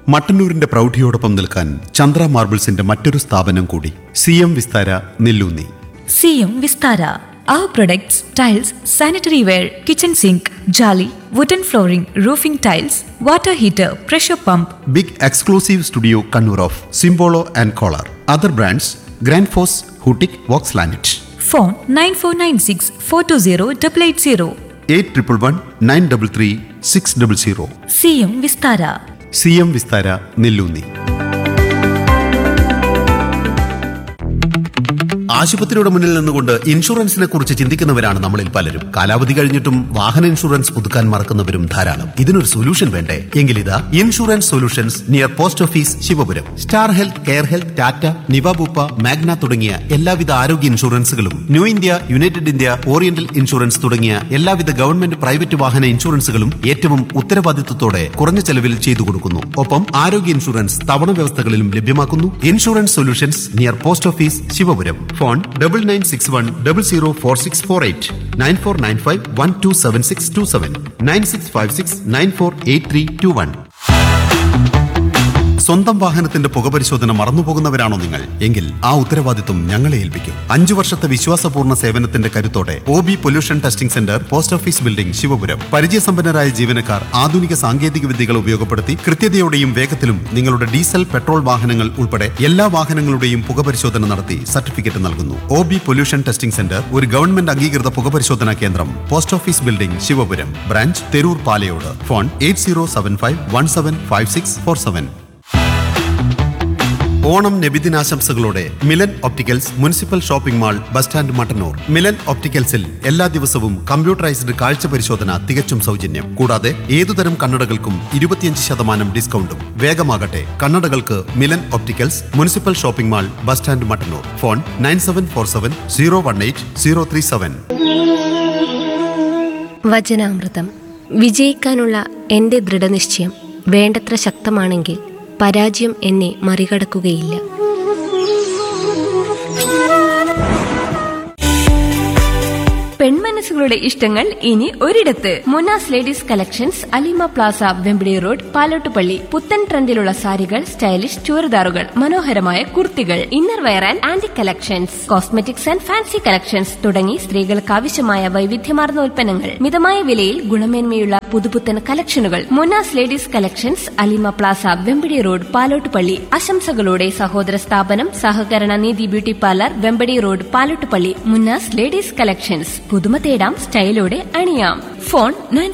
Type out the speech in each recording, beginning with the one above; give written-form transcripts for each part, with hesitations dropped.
മട്ടന്നൂരിന്റെ പ്രൗഢിയോടൊപ്പം നിൽക്കാൻ ചന്ദ്ര മാർബിൾസിന്റെ മറ്റൊരു സ്ഥാപനം കൂടി, CM Vistara Nelloonni. CM Vistara. Our products, tiles, sanitary ware, kitchen sink, jolly, wooden flooring, roofing tiles, water heater, pressure pump. Big exclusive studio Kannur of സിംബോളോ and collar. Other brands grand FOSS, ഹൂട്ടിക്, Woakes ലാനറ്റ്. Phone 9496 420 880. 8111 933 600. CM Vistara. CM Vistara Nelloonni. ആശുപത്രിയുടെ മുന്നിൽ നിന്നുകൊണ്ട് ഇൻഷുറൻസിനെ കുറിച്ച് ചിന്തിക്കുന്നവരാണ് നമ്മളിൽ പലരും. കാലാവധി കഴിഞ്ഞിട്ടും വാഹന insurance പുതുക്കാൻ മറക്കുന്നവരും ധാരാളം. ഇതിനൊരു സൊല്യൂഷൻ വേണ്ടേ? എങ്കിലിതാ insurance solutions near post office Sivapuram. Star health, care health, Tata, Niva Bupa, Magna തുടങ്ങിയ എല്ലാവിധ ആരോഗ്യ ഇൻഷുറൻസുകളും, new India, United India, oriental insurance തുടങ്ങിയ എല്ലാവിധ ഗവൺമെന്റ് പ്രൈവറ്റ് വാഹന ഇൻഷുറൻസുകളും ഏറ്റവും ഉത്തരവാദിത്വത്തോടെ കുറഞ്ഞ ചെലവിൽ ചെയ്തു കൊടുക്കുന്നു. ഒപ്പം ആരോഗ്യ ഇൻഷുറൻസ് തവണ വ്യവസ്ഥകളിലും ലഭ്യമാക്കുന്നു. Insurance solutions near post office Sivapuram. Phone 9961004648, 9495127627, 9656948321. സ്വന്തം വാഹനത്തിന്റെ പുകപരിശോധന മറന്നുപോകുന്നവരാണോ നിങ്ങൾ? എങ്കിൽ ആ ഉത്തരവാദിത്വം ഞങ്ങളെ ഏൽപ്പിക്കും. 5 വർഷത്തെ വിശ്വാസപൂർണ്ണ സേവനത്തിന്റെ കരുത്തോടെ OB pollution testing centre, post office building, Sivapuram. പരിചയസമ്പന്നരായ ജീവനക്കാർ ആധുനിക സാങ്കേതിക വിദ്യകൾ ഉപയോഗപ്പെടുത്തി കൃത്യതയോടെയും വേഗത്തിലും നിങ്ങളുടെ ഡീസൽ, പെട്രോൾ വാഹനങ്ങൾ ഉൾപ്പെടെ എല്ലാ വാഹനങ്ങളുടെയും പുകപരിശോധന നടത്തി സർട്ടിഫിക്കറ്റ് നൽകുന്നു. OB പൊല്യൂഷൻ ടെസ്റ്റിംഗ് സെന്റർ ഒരു ഗവൺമെന്റ് അംഗീകൃത പുകപരിശോധനാ കേന്ദ്രം, post office building, Sivapuram. Branch Theroor Palayode. Phone 8075175647. Onam നബിദിനാശംസകളോടെ Milan opticals municipal shopping mall, bus stand, Mattannur. Milan ഒപ്റ്റിക്കൽസിൽ എല്ലാ ദിവസവും കമ്പ്യൂട്ടറൈസ്ഡ് കാഴ്ച പരിശോധന തികച്ചും സൗജന്യം. കൂടാതെ ഏതുതരം കണ്ണടകൾക്കും 25% ഡിസ്കൗണ്ടും. വേഗമാകട്ടെ, കണ്ണടകൾക്ക് Milan opticals municipal shopping mall, bus stand, Mattannur. Phone 9747018037. വചനാമൃതം. വിജയിക്കാനുള്ള എൻ്റെ ദൃഢനിശ്ചയം വേണ്ടത്ര ശക്തമാണെങ്കിൽ പരാജയം എന്നെ മറികടക്കുകയില്ല. പെൺമനസ്സുകളുടെ ഇഷ്ടങ്ങൾ ഇനി ഒരിടത്ത്. Munas ladies collections, Alima Plaza, Vempidi road, Palottupalli. പുത്തൻ ട്രെൻഡിലുള്ള സാരികൾ, സ്റ്റൈലിഷ് ചുരിദാറുകൾ, മനോഹരമായ കുർത്തികൾ, inner wear and anti collections, cosmetics and fancy collections തുടങ്ങി സ്ത്രീകൾക്ക് ആവശ്യമായ വൈവിധ്യമാർന്ന ഉൽപ്പന്നങ്ങൾ മിതമായ വിലയിൽ ഗുണമേന്മയുള്ള പുതുപുത്തൻ കളക്ഷനുകൾ. Munas ladies collections, Alima Plaza, Vempadi road, Palottupalli. ആശംസകളോടെ സഹോദര സ്ഥാപനം സഹകരണ നീതി beauty parlour, Vempadi road, Palottupalli. Munas ladies collections. പുതുമ തേടാം, സ്റ്റൈലോടെ അണിയാം. ഫോൺ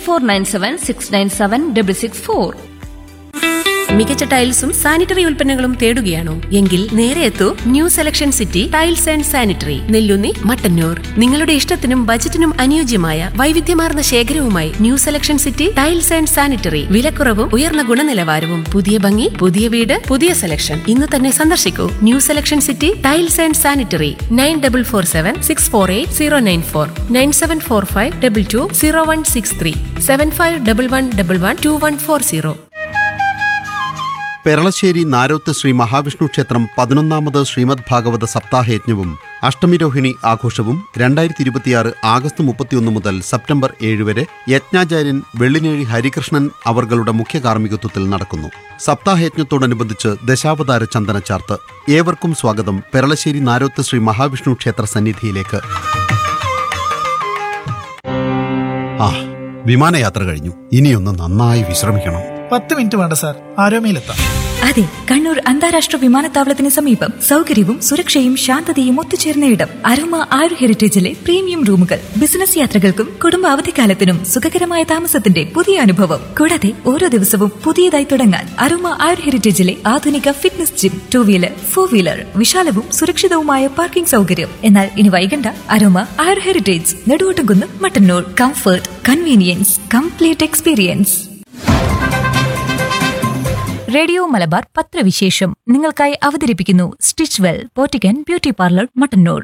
9497697664. മികച്ച ടൈൽസും സാനിറ്ററി ഉൽപ്പന്നങ്ങളും തേടുകയാണോ? എങ്കിൽ നേരെ എത്തൂ new selection city tiles and sanitary, Nelloonni, Mattannur. നിങ്ങളുടെ ഇഷ്ടത്തിനും ബജറ്റിനും അനുയോജ്യമായ വൈവിധ്യമാർന്ന ശേഖരവുമായി new selection city tiles and sanitary. വിലക്കുറവും ഉയർന്ന ഗുണനിലവാരവും. പുതിയ ഭംഗി, പുതിയ വീട്, പുതിയ സെലക്ഷൻ. ഇന്ന് തന്നെ സന്ദർശിക്കൂ new selection city tiles and sanitary. 9447648094, 9745220163, 7511112140. Peralassery Naroth Shri Mahavishnu ക്ഷേത്രം 11ാമത് ശ്രീമദ് ഭാഗവത സപ്താഹയജ്ഞവും അഷ്ടമിരോഹിണി ആഘോഷവും 2026 ആഗസ്റ്റ് 31 മുതൽ സെപ്റ്റംബർ 7 വരെ യജ്ഞാചാര്യൻ വെള്ളിനേഴി ഹരികൃഷ്ണൻ അവർകളുടെ മുഖ്യ കാർമ്മികത്വത്തിൽ നടക്കുന്നു. സപ്താഹയജ്ഞത്തോടനുബന്ധിച്ച് ദശാവതാര ചന്ദനച്ചാർത്ത്. ഏവർക്കും സ്വാഗതം പെരളശ്ശേരി നാരോത്ത് ശ്രീ മഹാവിഷ്ണു ക്ഷേത്ര സന്നിധിയിലേക്ക്. വിമാനയാത്ര കഴിഞ്ഞു. ഇനിയൊന്ന് നന്നായി വിശ്രമിക്കണം. 10 മിനിറ്റ് വേണ്ട സാർ, ആരോമയിലെത്താം. അതെ, കണ്ണൂർ അന്താരാഷ്ട്ര വിമാനത്താവളത്തിന് സമീപം സൗകര്യവും സുരക്ഷയും ശാന്തതയും ഒത്തുചേർന്ന ഇടം. അരോമ ആയുർ ഹെറിറ്റേജിലെ പ്രീമിയം റൂമുകൾ. ബിസിനസ് യാത്രകൾക്കും കുടുംബ അവധിക്കാലത്തിനും സുഖകരമായ താമസത്തിന്റെ പുതിയ അനുഭവം. കൂടാതെ ഓരോ ദിവസവും പുതിയതായി തുടങ്ങാൻ അരോമ ആയുർ ഹെറിറ്റേജിലെ ആധുനിക fitness gym, 2 wheeler, 4 wheeler, വിശാലവും സുരക്ഷിതവുമായ parking സൗകര്യം. എന്നാൽ ഇനി വൈകണ്ട. അരോമ ആയുർ heritage, Neduvottumkunnu, Mattannur. Comfort, convenience, complete experience. Radio Malabar പത്രവിശേഷം നിങ്ങൾക്കായി അവതരിപ്പിക്കുന്നു stitch well പോറ്റിക്കൻ beauty parlour, Mattannur.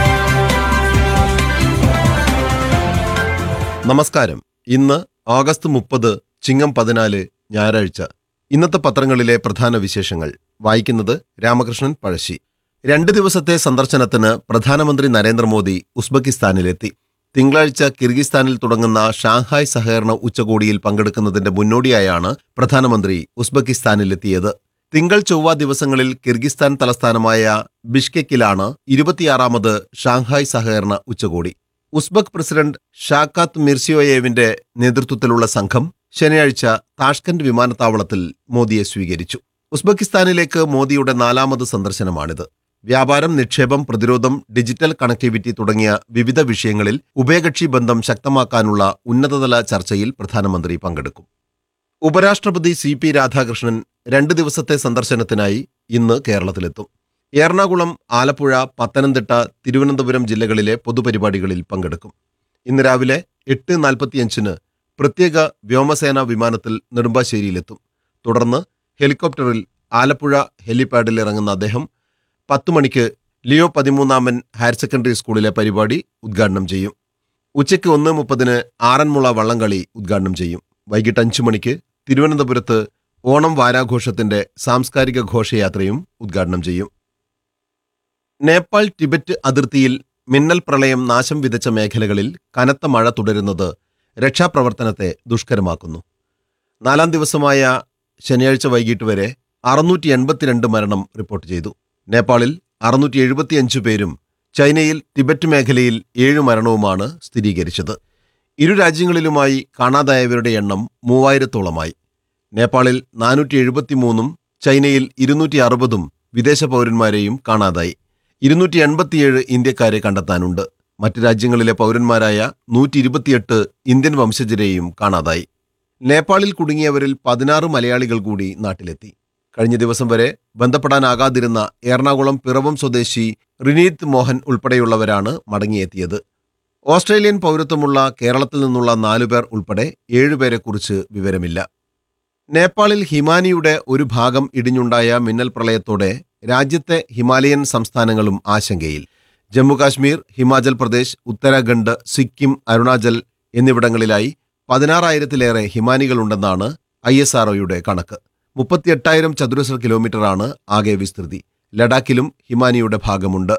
നമസ്കാരം. ഇന്ന് ആഗസ്റ്റ് 30, ചിങ്ങം 14, ഞായറാഴ്ച. ഇന്നത്തെ പത്രങ്ങളിലെ പ്രധാന വിശേഷങ്ങൾ വായിക്കുന്നത് രാമകൃഷ്ണൻ പഴശ്ശി. 2 ദിവസത്തെ സന്ദർശനത്തിന് പ്രധാനമന്ത്രി നരേന്ദ്രമോദി ഉസ്ബെക്കിസ്ഥാനിലെത്തി. തിങ്കളാഴ്ച കിർഗിസ്ഥാനിൽ തുടങ്ങുന്ന ഷാങ്ഹായ് സഹകരണ ഉച്ചകോടിയിൽ പങ്കെടുക്കുന്നതിന്റെ മുന്നോടിയായാണ് പ്രധാനമന്ത്രി ഉസ്ബെക്കിസ്ഥാനിലെത്തിയത്. തിങ്കൾ ചൊവ്വ ദിവസങ്ങളിൽ കിർഗിസ്ഥാൻ തലസ്ഥാനമായ ബിഷ്കെക്കിലാണ് 26ാമത് ഷാങ്ഹായ് സഹകരണ ഉച്ചകോടി. ഉസ്ബെക്ക് പ്രസിഡന്റ് ഷാക്കാത്ത് മിർസിയോയേവിന്റെ നേതൃത്വത്തിലുള്ള സംഘം ശനിയാഴ്ച താഷ്കന്റ് വിമാനത്താവളത്തിൽ മോദിയെ സ്വീകരിച്ചു. ഉസ്ബെക്കിസ്ഥാനിലേക്ക് മോദിയുടെ 4ാമത് സന്ദർശനമാണിത്. വ്യാപാരം, നിക്ഷേപം, പ്രതിരോധം, ഡിജിറ്റൽ കണക്ടിവിറ്റി തുടങ്ങിയ വിവിധ വിഷയങ്ങളിൽ ഉഭയകക്ഷി ബന്ധം ശക്തമാക്കാനുള്ള ഉന്നതതല ചർച്ചയിൽ പ്രധാനമന്ത്രി പങ്കെടുക്കും. ഉപരാഷ്ട്രപതി CP രാധാകൃഷ്ണൻ 2 ദിവസത്തെ സന്ദർശനത്തിനായി ഇന്ന് കേരളത്തിലെത്തും. എറണാകുളം, ആലപ്പുഴ, പത്തനംതിട്ട, തിരുവനന്തപുരം ജില്ലകളിലെ പൊതുപരിപാടികളിൽ പങ്കെടുക്കും. ഇന്ന് രാവിലെ 8:45 പ്രത്യേക വ്യോമസേനാ വിമാനത്തിൽ നെടുമ്പാശ്ശേരിയിലെത്തും. തുടർന്ന് ഹെലികോപ്റ്ററിൽ ആലപ്പുഴ ഹെലിപാഡിൽ ഇറങ്ങുന്ന അദ്ദേഹം 10 മണിക്ക് ലിയോ 13 ഹയർ സെക്കൻഡറി സ്കൂളിലെ പരിപാടി ഉദ്ഘാടനം ചെയ്യും. ഉച്ചയ്ക്ക് 1:30 ആറന്മുള വള്ളംകളി ഉദ്ഘാടനം ചെയ്യും. വൈകിട്ട് 5 മണിക്ക് തിരുവനന്തപുരത്ത് ഓണം വാരാഘോഷത്തിന്റെ സാംസ്കാരിക ഘോഷയാത്രയും ഉദ്ഘാടനം ചെയ്യും. നേപ്പാൾ ടിബറ്റ് അതിർത്തിയിൽ മിന്നൽ പ്രളയം നാശം വിതച്ച മേഖലകളിൽ കനത്ത മഴ തുടരുന്നത് രക്ഷാപ്രവർത്തനത്തെ ദുഷ്കരമാക്കുന്നു. 4ാം ദിവസമായ ശനിയാഴ്ച വൈകിട്ട് വരെ 682 മരണം റിപ്പോർട്ട് ചെയ്തു. നേപ്പാളിൽ 675 പേരും ചൈനയിൽ ടിബറ്റ് മേഖലയിൽ 7 മരണവുമാണ് സ്ഥിരീകരിച്ചത്. ഇരു രാജ്യങ്ങളിലുമായി കാണാതായവരുടെ എണ്ണം 3000-ഓളമായി. നേപ്പാളിൽ 473-ഉം ചൈനയിൽ 260-ഉം വിദേശ പൗരന്മാരെയും കാണാതായി. 287 ഇന്ത്യക്കാരെ കണ്ടെത്താനുണ്ട്. മറ്റ് രാജ്യങ്ങളിലെ പൗരന്മാരായ 128 ഇന്ത്യൻ വംശജരെയും കാണാതായി. നേപ്പാളിൽ കുടുങ്ങിയവരിൽ 16 മലയാളികൾ കൂടി നാട്ടിലെത്തി. കഴിഞ്ഞ ദിവസം വരെ ബന്ധപ്പെടാനാകാതിരുന്ന എറണാകുളം പിറവം സ്വദേശി റിനീത് മോഹൻ ഉൾപ്പെടെയുള്ളവരാണ് മടങ്ങിയെത്തിയത്. ഓസ്ട്രേലിയൻ പൗരത്വമുള്ള കേരളത്തിൽ നിന്നുള്ള 4 പേർ ഉൾപ്പെടെ 7 പേരെക്കുറിച്ച് വിവരമില്ല. നേപ്പാളിൽ ഹിമാനിയുടെ ഒരു ഭാഗം ഇടിഞ്ഞുണ്ടായ മിന്നൽ പ്രളയത്തോടെ രാജ്യത്തെ ഹിമാലയൻ സംസ്ഥാനങ്ങളും ആശങ്കയിൽ. ജമ്മുകാശ്മീർ, ഹിമാചൽ പ്രദേശ്, ഉത്തരാഖണ്ഡ്, സിക്കിം, അരുണാചൽ എന്നിവിടങ്ങളിലായി 16,000-ലേറെ ഹിമാനികളുണ്ടെന്നാണ് ISROയുടെ കണക്ക്. 38,000 ചതുരശ്ര കിലോമീറ്ററാണ് ആകെ വിസ്തൃതി. ലഡാക്കിലും ഹിമാനിയുടെ ഭാഗമുണ്ട്.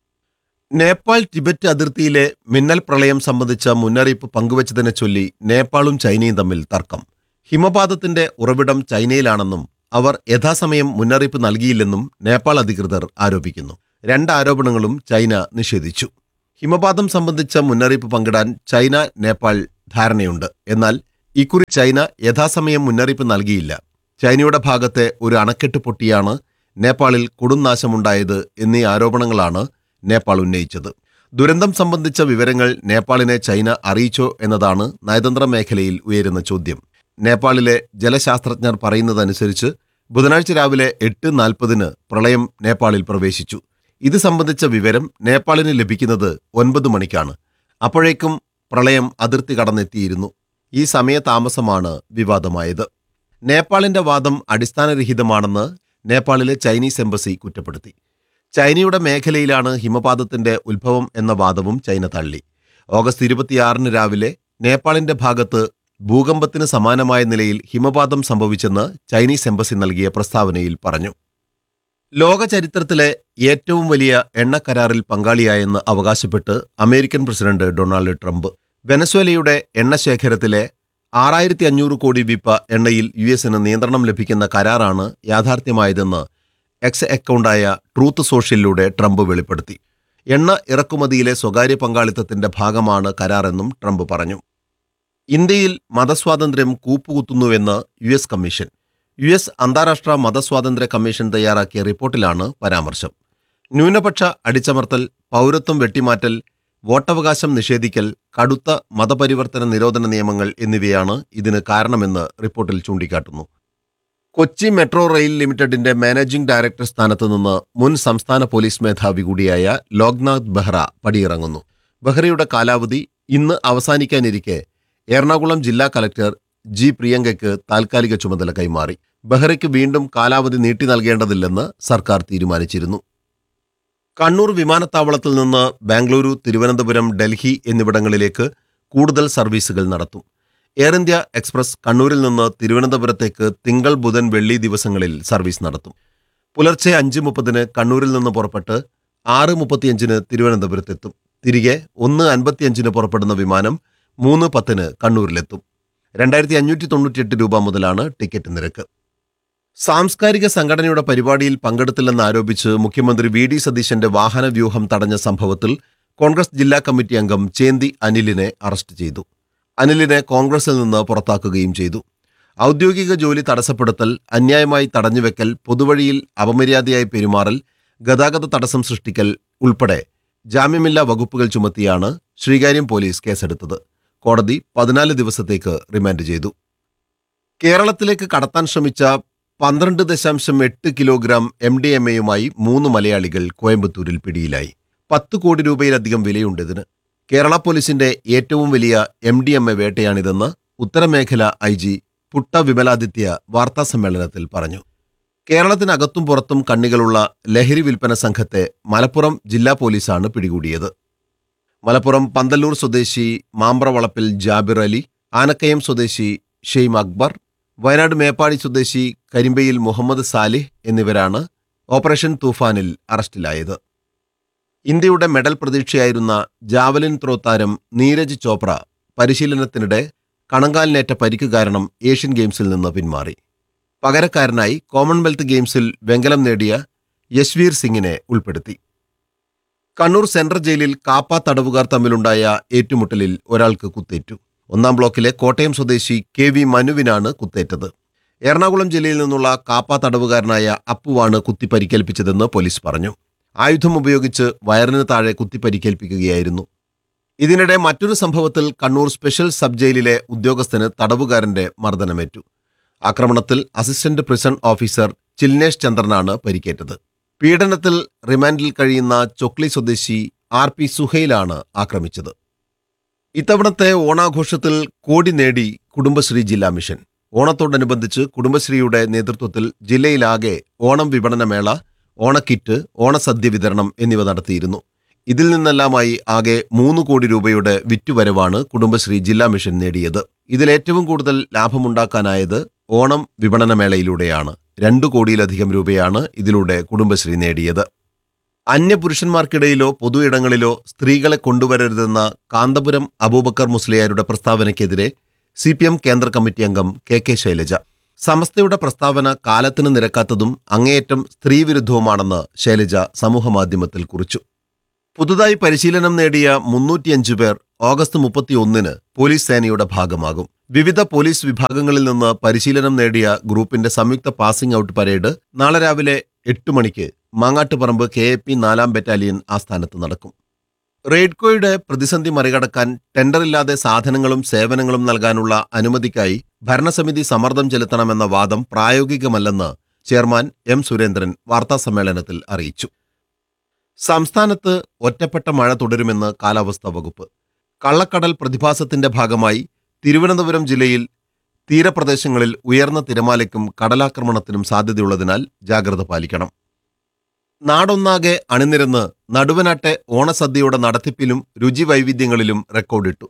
നേപ്പാൾ ടിബറ്റ് അതിർത്തിയിലെ മിന്നൽ പ്രളയം സംബന്ധിച്ച മുന്നറിയിപ്പ് പങ്കുവച്ചതിനെ ചൊല്ലി നേപ്പാളും ചൈനയും തമ്മിൽ തർക്കം. ഹിമപാതത്തിന്റെ ഉറവിടം ചൈനയിലാണെന്നും അവർ യഥാസമയം മുന്നറിയിപ്പ് നൽകിയില്ലെന്നും നേപ്പാൾ അധികൃതർ ആരോപിക്കുന്നു. 2 ആരോപണങ്ങളും ചൈന നിഷേധിച്ചു. ഹിമപാതം സംബന്ധിച്ച മുന്നറിയിപ്പ് പങ്കിടാൻ ചൈന, നേപ്പാൾ ധാരണയുണ്ട്. എന്നാൽ ഇക്കുറി ചൈന യഥാസമയം മുന്നറിയിപ്പ് നൽകിയില്ല. ചൈനയുടെ ഭാഗത്തെ ഒരു അണക്കെട്ട് പൊട്ടിയാണ് നേപ്പാളിൽ കൊടുംനാശമുണ്ടായത് എന്നീ ആരോപണങ്ങളാണ് നേപ്പാൾ ഉന്നയിച്ചത്. ദുരന്തം സംബന്ധിച്ച വിവരങ്ങൾ നേപ്പാളിനെ ചൈന അറിയിച്ചോ എന്നതാണ് നയതന്ത്ര മേഖലയിൽ ഉയരുന്ന ചോദ്യം. നേപ്പാളിലെ ജലശാസ്ത്രജ്ഞർ പറയുന്നതനുസരിച്ച് ബുധനാഴ്ച രാവിലെ 8:40 പ്രളയം നേപ്പാളിൽ പ്രവേശിച്ചു. ഇത് സംബന്ധിച്ച വിവരം നേപ്പാളിന് ലഭിക്കുന്നത് 9 മണിക്കാണ്. അപ്പോഴേക്കും പ്രളയം അതിർത്തി കടന്നെത്തിയിരുന്നു. ഈ സമയതാമസമാണ് വിവാദമായത്. നേപ്പാളിന്റെ വാദം അടിസ്ഥാനരഹിതമാണെന്ന് നേപ്പാളിലെ ചൈനീസ് എംബസി കുറ്റപ്പെടുത്തി. ചൈനയുടെ മേഖലയിലാണ് ഹിമപാതത്തിന്റെ ഉത്ഭവം എന്ന വാദവും ചൈന തള്ളി. ഓഗസ്റ്റ് 26 രാവിലെ നേപ്പാളിന്റെ ഭാഗത്ത് ഭൂകമ്പത്തിന് സമാനമായ നിലയിൽ ഹിമപാതം സംഭവിച്ചെന്ന് ചൈനീസ് എംബസി നൽകിയ പ്രസ്താവനയിൽ പറഞ്ഞു. ലോക ചരിത്രത്തിലെ ഏറ്റവും വലിയ എണ്ണ കരാറിൽ പങ്കാളിയായെന്ന് അവകാശപ്പെട്ട് അമേരിക്കൻ പ്രസിഡന്റ് ഡൊണാൾഡ് ട്രംപ്. വെനസ്വേലയുടെ എണ്ണശേഖരത്തിലെ 6500 കോടി വിപ്പ എണ്ണയിൽ US-ന് നിയന്ത്രണം ലഭിക്കുന്ന കരാറാണ് യാഥാർത്ഥ്യമായതെന്ന് എക്സ് അക്കൗണ്ടായ ട്രൂത്ത് സോഷ്യലിലൂടെ ട്രംപ് വെളിപ്പെടുത്തി. എണ്ണ ഇറക്കുമതിയിലെ സ്വകാര്യ പങ്കാളിത്തത്തിന്റെ ഭാഗമാണ് കരാറെന്നും ട്രംപ് പറഞ്ഞു. ഇന്ത്യയിൽ മതസ്വാതന്ത്ര്യം കൂപ്പുകുത്തുന്നുവെന്ന് US കമ്മീഷൻ. US അന്താരാഷ്ട്ര മതസ്വാതന്ത്ര്യ കമ്മീഷൻ തയ്യാറാക്കിയ റിപ്പോർട്ടിലാണ് പരാമർശം. ന്യൂനപക്ഷ അടിച്ചമർത്തൽ, പൗരത്വം വെട്ടിമാറ്റൽ, വോട്ടവകാശം നിഷേധിക്കൽ, കടുത്ത മതപരിവർത്തന നിരോധന നിയമങ്ങൾ എന്നിവയാണ് ഇതിന് കാരണമെന്ന് റിപ്പോർട്ടിൽ ചൂണ്ടിക്കാട്ടുന്നു. കൊച്ചി മെട്രോ റെയിൽ ലിമിറ്റഡിന്റെ മാനേജിംഗ് ഡയറക്ടർ സ്ഥാനത്ത് നിന്ന് മുൻ സംസ്ഥാന പോലീസ് മേധാവി കൂടിയായ ലോക്നാഥ് ബെഹ്റ പടിയിറങ്ങുന്നു. ബെഹ്റയുടെ കാലാവധി ഇന്ന് അവസാനിക്കാനിരിക്കെ എറണാകുളം ജില്ലാ കലക്ടർ G. പ്രിയങ്കയ്ക്ക് താൽക്കാലിക ചുമതല കൈമാറി. ബെഹ്റയ്ക്ക് വീണ്ടും കാലാവധി നീട്ടി നൽകേണ്ടതില്ലെന്ന് സർക്കാർ തീരുമാനിച്ചിരുന്നു. കണ്ണൂർ വിമാനത്താവളത്തിൽ നിന്ന് ബാംഗ്ലൂരു, തിരുവനന്തപുരം, ഡൽഹി എന്നിവിടങ്ങളിലേക്ക് കൂടുതൽ സർവീസുകൾ നടത്തും. എയർ ഇന്ത്യ എക്സ്പ്രസ് കണ്ണൂരിൽ നിന്ന് തിരുവനന്തപുരത്തേക്ക് തിങ്കൾ, ബുധൻ, വെള്ളി ദിവസങ്ങളിൽ സർവീസ് നടത്തും. പുലർച്ചെ 5:30 കണ്ണൂരിൽ നിന്ന് പുറപ്പെട്ട് 6:35 തിരുവനന്തപുരത്തെത്തും. തിരികെ 1:55 പുറപ്പെടുന്ന വിമാനം 3:10 കണ്ണൂരിലെത്തും. 2598 രൂപ മുതലാണ് ടിക്കറ്റ് നിരക്ക്. സാംസ്കാരിക സംഘടനയുടെ പരിപാടിയിൽ പങ്കെടുത്തില്ലെന്ന് ആരോപിച്ച് മുഖ്യമന്ത്രി വി.ഡി. സതീശന്റെ വാഹനവ്യൂഹം തടഞ്ഞ സംഭവത്തിൽ കോൺഗ്രസ് ജില്ലാ കമ്മിറ്റി അംഗം ചേന്തി അനിലിനെ അറസ്റ്റ് ചെയ്തു. അനിലിനെ കോൺഗ്രസിൽ നിന്ന് പുറത്താക്കുകയും ചെയ്തു. ഔദ്യോഗിക ജോലി തടസ്സപ്പെടുത്തൽ, അന്യായമായി തടഞ്ഞുവെക്കൽ, പൊതുവഴിയിൽ അപമര്യാദയായി പെരുമാറൽ, ഗതാഗത തടസ്സം സൃഷ്ടിക്കൽ ഉൾപ്പെടെ ജാമ്യമില്ലാ വകുപ്പുകൾ ചുമത്തിയാണ് ശ്രീകാര്യം പോലീസ് കേസെടുത്തത്. കോടതി 14 ദിവസത്തേക്ക് റിമാൻഡ് ചെയ്തു. കേരളത്തിലേക്ക് കടത്താൻ ശ്രമിച്ച 12.8 കിലോഗ്രാം MDMA-യുമായി 3 മലയാളികൾ കോയമ്പത്തൂരിൽ പിടിയിലായി. 10 കോടി രൂപയിലധികം വിലയുണ്ട് ഇതിന്. കേരള പോലീസിന്റെ ഏറ്റവും വലിയ MDMA വേട്ടയാണിതെന്ന് ഉത്തരമേഖല IG പുട്ട വിമലാദിത്യ വാർത്താസമ്മേളനത്തിൽ പറഞ്ഞു. കേരളത്തിനകത്തും പുറത്തും കണ്ണികളുള്ള ലഹരി വിൽപ്പന സംഘത്തെ മലപ്പുറം ജില്ലാ പോലീസാണ് പിടികൂടിയത്. മലപ്പുറം പന്തല്ലൂർ സ്വദേശി മാമ്പ്രവളപ്പിൽ ജാബിർ അലി, ആനക്കയം സ്വദേശി ഷെയ്ം അക്ബർ, വയനാട് മേപ്പാടി സ്വദേശി കരിമ്പയിൽ മുഹമ്മദ് സാലിഹ് എന്നിവരാണ് ഓപ്പറേഷൻ തൂഫാനിൽ അറസ്റ്റിലായത്. ഇന്ത്യയുടെ മെഡൽ പ്രതീക്ഷയായിരുന്ന ജാവലിൻ ത്രോ താരം നീരജ് ചോപ്ര പരിശീലനത്തിനിടെ കണങ്കാലിനേറ്റ പരിക്ക് കാരണം ഏഷ്യൻ ഗെയിംസിൽ നിന്ന് പിന്മാറി. പകരക്കാരനായി കോമൺവെൽത്ത് ഗെയിംസിൽ വെങ്കലം നേടിയ യശ്വീർ സിംഗിനെ ഉൾപ്പെടുത്തി. കണ്ണൂർ സെൻട്രൽ ജയിലിൽ കാപ്പ തടവുകാർ തമ്മിലുണ്ടായ ഏറ്റുമുട്ടലിൽ ഒരാൾക്ക് കുത്തേറ്റു. 1-ാം ബ്ലോക്കിലെ കോട്ടയം സ്വദേശി KV മനുവിനാണ് കുത്തേറ്റത്. എറണാകുളം ജില്ലയിൽ നിന്നുള്ള കാപ്പ തടവുകാരനായ അപ്പുവാണ് കുത്തി പരിക്കേൽപ്പിച്ചതെന്ന് പോലീസ് പറഞ്ഞു. ആയുധം ഉപയോഗിച്ച് വയറിന് താഴെ കുത്തി പരിക്കേൽപ്പിക്കുകയായിരുന്നു. ഇതിനിടെ മറ്റൊരു സംഭവത്തിൽ കണ്ണൂർ സ്പെഷ്യൽ സബ് ജയിലിലെ ഉദ്യോഗസ്ഥന് തടവുകാരന്റെ മർദ്ദനമേറ്റു. ആക്രമണത്തിൽ അസിസ്റ്റന്റ് പ്രിസൺ ഓഫീസർ ചിൽനേഷ് ചന്ദ്രനാണ് പരിക്കേറ്റത്. പീഡനത്തിൽ റിമാൻഡിൽ കഴിയുന്ന ചൊക്ലി സ്വദേശി RP സുഹൈലാണ് ആക്രമിച്ചത്. ഇത്തവണത്തെ ഓണാഘോഷത്തിൽ കോടി നേടി കുടുംബശ്രീ ജില്ലാ മിഷൻ. ഓണത്തോടനുബന്ധിച്ച് കുടുംബശ്രീയുടെ നേതൃത്വത്തിൽ ജില്ലയിലാകെ ഓണം വിപണനമേള, ഓണക്കിറ്റ്, ഓണസദ്യ വിതരണം എന്നിവ നടത്തിയിരുന്നു. ഇതിൽ നിന്നെല്ലാമായി ആകെ 3 കോടി രൂപയുടെ വിറ്റുവരവാണ് കുടുംബശ്രീ ജില്ലാ മിഷൻ നേടിയത്. ഇതിലേറ്റവും കൂടുതൽ ലാഭമുണ്ടാക്കാനായത് ഓണം വിപണനമേളയിലൂടെയാണ്. 2 കോടിയിലധികം രൂപയാണ് ഇതിലൂടെ കുടുംബശ്രീ നേടിയത്. അന്യപുരുഷന്മാർക്കിടയിലോ പൊതു ഇടങ്ങളിലോ സ്ത്രീകളെ കൊണ്ടുവരരുതെന്ന കാന്തപുരം അബൂബക്കർ മുസ്ലിയാരുടെ പ്രസ്താവനയ്ക്കെതിരെ CPM കേന്ദ്ര കമ്മിറ്റി അംഗം KK ശൈലജ. സമസ്തയുടെ പ്രസ്താവന കാലത്തിന് നിരക്കാത്തതും അങ്ങേയറ്റം സ്ത്രീവിരുദ്ധവുമാണെന്ന് ശൈലജ സമൂഹമാധ്യമത്തിൽ കുറിച്ചു. പുതുതായി പരിശീലനം നേടിയ 305 പേർ ഓഗസ്റ്റ് 31-ന് പോലീസ് സേനയുടെ ഭാഗമാകും. വിവിധ പോലീസ് വിഭാഗങ്ങളിൽ നിന്ന് പരിശീലനം നേടിയ ഗ്രൂപ്പിന്റെ സംയുക്ത പാസിംഗ് ഔട്ട് പരേഡ് നാളെ രാവിലെ 8 മണിക്ക് മാങ്ങാട്ടുപറമ്പ് KAP 4-ാം ബറ്റാലിയൻ ആസ്ഥാനത്ത് നടക്കും. റെയ്ഡ്കോയുടെ പ്രതിസന്ധി മറികടക്കാൻ ടെൻഡറില്ലാതെ സാധനങ്ങളും സേവനങ്ങളും നൽകാനുള്ള അനുമതിക്കായി ഭരണസമിതി സമ്മർദ്ദം ചെലുത്തണമെന്ന വാദം പ്രായോഗികമല്ലെന്ന് ചെയർമാൻ M സുരേന്ദ്രൻ വാർത്താസമ്മേളനത്തിൽ അറിയിച്ചു. സംസ്ഥാനത്ത് ഒറ്റപ്പെട്ട മഴ തുടരുമെന്ന് കാലാവസ്ഥാ വകുപ്പ്. കള്ളക്കടൽ പ്രതിഭാസത്തിന്റെ ഭാഗമായി തിരുവനന്തപുരം ജില്ലയിൽ തീരപ്രദേശങ്ങളിൽ ഉയർന്ന തിരമാലയ്ക്കും കടലാക്രമണത്തിനും സാധ്യതയുള്ളതിനാൽ ജാഗ്രത പാലിക്കണം. നാടൊന്നാകെ അണിനിരന്ന് നടുവനാട്ടെ ഓണസദ്യയുടെ നടത്തിപ്പിലും രുചി വൈവിധ്യങ്ങളിലും റെക്കോർഡിട്ടു.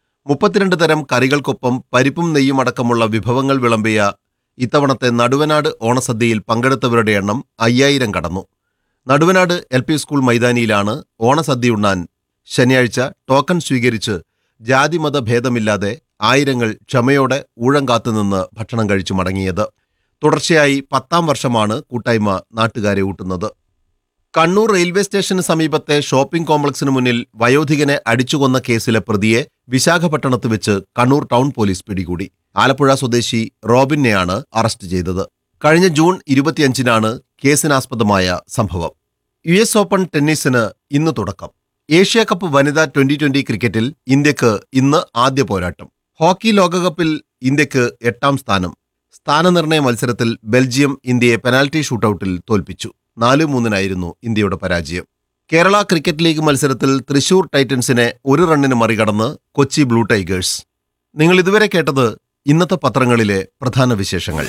32 തരം കറികൾക്കൊപ്പം പരിപ്പും നെയ്യും അടക്കമുള്ള വിഭവങ്ങൾ വിളമ്പിയ ഇത്തവണത്തെ നടുവനാട് ഓണസദ്യയിൽ പങ്കെടുത്തവരുടെ എണ്ണം 5000 കടന്നു. നടുവനാട് LP സ്കൂൾ മൈതാനിയിലാണ് ഓണസദ്യയുണ്ണാൻ ശനിയാഴ്ച ടോക്കൺ സ്വീകരിച്ച് ജാതിമത ഭേദമില്ലാതെ ആയിരങ്ങൾ ക്ഷമയോടെ ഊഴം കാത്തുനിന്ന് ഭക്ഷണം കഴിച്ചു മടങ്ങിയത്. തുടർച്ചയായി 10ാം വർഷമാണ് കൂട്ടായ്മ നാട്ടുകാരെ ഊട്ടുന്നത്. കണ്ണൂർ റെയിൽവേ സ്റ്റേഷന് സമീപത്തെ ഷോപ്പിംഗ് കോംപ്ലക്സിന് മുന്നിൽ വയോധികനെ അടിച്ചുകൊന്ന കേസിലെ പ്രതിയെ വിശാഖപട്ടണത്ത് വെച്ച് കണ്ണൂർ ടൗൺ പോലീസ് പിടികൂടി. ആലപ്പുഴ സ്വദേശി റോബിനെയാണ് അറസ്റ്റ് ചെയ്തത്. കഴിഞ്ഞ ജൂൺ 25-നാണ് കേസിനാസ്പദമായ സംഭവം. US ഓപ്പൺ ടെന്നീസിന് ഇന്ന് തുടക്കം. ഏഷ്യ കപ്പ് വനിതാ 2020 ക്രിക്കറ്റിൽ ഇന്ത്യക്ക് ഇന്ന് ആദ്യ പോരാട്ടം. ഹോക്കി ലോകകപ്പിൽ ഇന്ത്യക്ക് 8ാം സ്ഥാനം. സ്ഥാനനിർണയ മത്സരത്തിൽ ബെൽജിയം ഇന്ത്യയെ പെനാൽറ്റി ഷൂട്ടൌട്ടിൽ തോൽപ്പിച്ചു. 4-3-നായിരുന്നു ഇന്ത്യയുടെ പരാജയം. കേരള ക്രിക്കറ്റ് ലീഗ് മത്സരത്തിൽ തൃശൂർ ടൈറ്റൻസിനെ 1 റണ്ണിന് മറികടന്ന് കൊച്ചി ബ്ലൂ ടൈഗേഴ്സ്. നിങ്ങൾ ഇതുവരെ കേട്ടത് ഇന്നത്തെ പത്രങ്ങളിലെ പ്രധാന വിശേഷങ്ങൾ.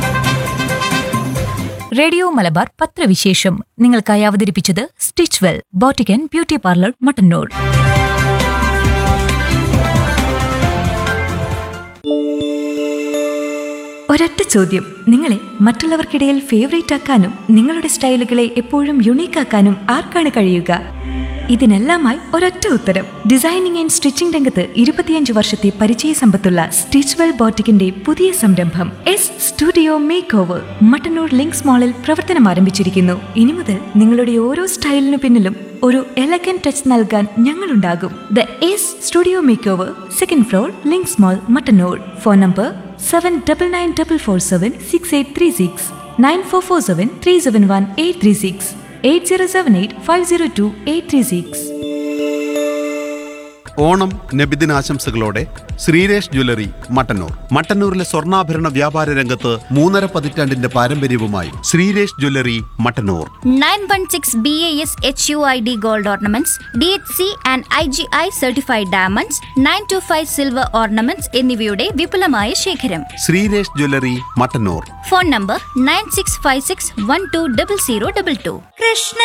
റേഡിയോ മലബാർ പത്രവിശേഷം നിങ്ങൾക്കായി അവതരിപ്പിച്ചത് stitch well boutique and beauty parlour Mattannur. ഒരൊറ്റ ചോദ്യം, നിങ്ങളെ മറ്റുള്ളവർക്കിടയിൽ ഫേവറേറ്റ് ആക്കാനും നിങ്ങളുടെ സ്റ്റൈലുകളെ എപ്പോഴും യുണീക്ക് ആക്കാനും ആർക്കാണ് കഴിയുക? ഇതിനെല്ലാമായി ഒരൊറ്റ ഉത്തരം. ഡിസൈനിങ് ആൻഡ് സ്റ്റിച്ചിംഗ് രംഗത്ത് 25 വർഷത്തെ പരിചയ സമ്പത്തുള്ള സ്റ്റിച്ച്വെൽ ബോട്ടിക്കിന്റെ പുതിയ സംരംഭം S studio make over Mattannur links മാളിൽ പ്രവർത്തനം ആരംഭിച്ചിരിക്കുന്നു. ഇനി മുതൽ നിങ്ങളുടെ ഓരോ സ്റ്റൈലിനു പിന്നിലും ഒരു എലഗന്റ് ടച്ച് നൽകാൻ ഞങ്ങളുണ്ടാകും. The S studio make over, second floor, links mall, Mattannur. Phone number 7994476836, 9447371836, 8078502836. Onam നബിദിനാശംസകളോടെ Sreeresh jewellery Mattannur. മട്ടന്നൂരിലെ സ്വർണ്ണാഭരണ വ്യാപാര രംഗത്ത് 3.5 പതിറ്റാണ്ടിന്റെ പാരമ്പര്യവുമായി Sreeresh jewellery Mattannur. 916 BAS HUID gold ornaments, DHC and IGI certified diamonds, 925 silver ornaments എന്നിവയുടെ വിപുലമായ ശേഖരം. Sreeresh jewellery Mattannur. Phone number 9656120022. Krishna